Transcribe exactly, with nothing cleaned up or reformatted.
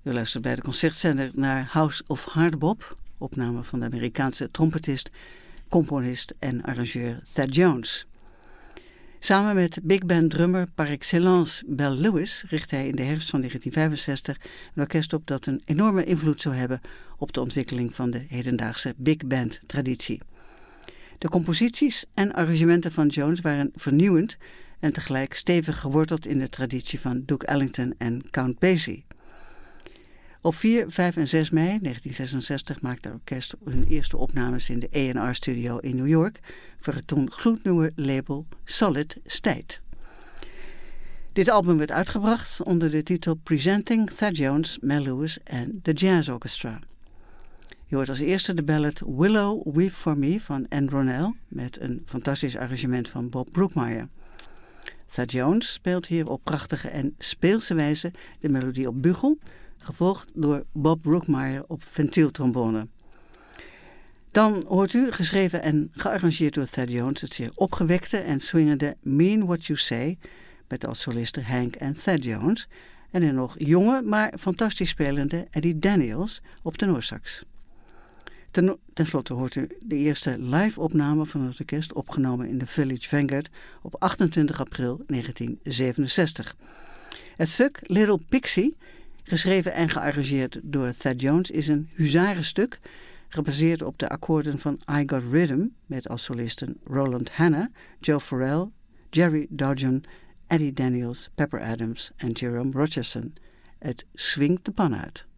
U luistert bij de concertzender naar House of Hardbop, opname van de Amerikaanse trompetist, componist en arrangeur Thad Jones. Samen met big band drummer par excellence Bel Lewis richtte hij in de herfst van negentien vijfenzestig een orkest op dat een enorme invloed zou hebben op de ontwikkeling van de hedendaagse big band traditie. De composities en arrangementen van Jones waren vernieuwend en tegelijk stevig geworteld in de traditie van Duke Ellington en Count Basie. Op vier, vijf en zes mei negentien zesenzestig maakte het orkest hun eerste opnames in de A en R studio in New York voor het toen gloednieuwe label Solid State. Dit album werd uitgebracht onder de titel Presenting Thad Jones, Mel Lewis en The Jazz Orchestra. Je hoort als eerste de ballad Willow Weep For Me van Ann Ronell met een fantastisch arrangement van Bob Brookmeyer. Thad Jones speelt hier op prachtige en speelse wijze de melodie op bugel, gevolgd door Bob Brookmeyer op ventieltrombone. Dan hoort u, geschreven en gearrangeerd door Thad Jones, het zeer opgewekte en swingende Mean What You Say, met als solisten Hank en Thad Jones, en een nog jonge, maar fantastisch spelende Eddie Daniels op tenorsax. Ten, ten slotte hoort u de eerste live-opname van het orkest, opgenomen in de Village Vanguard op achtentwintig april negentien zevenenzestig. Het stuk Little Pixie, geschreven en gearrangeerd door Thad Jones, is een huzarenstuk gebaseerd op de akkoorden van I Got Rhythm met als solisten Roland Hanna, Joe Farrell, Jerry Dodgen, Eddie Daniels, Pepper Adams en Jerome Rocherson. Het swingt de pan uit.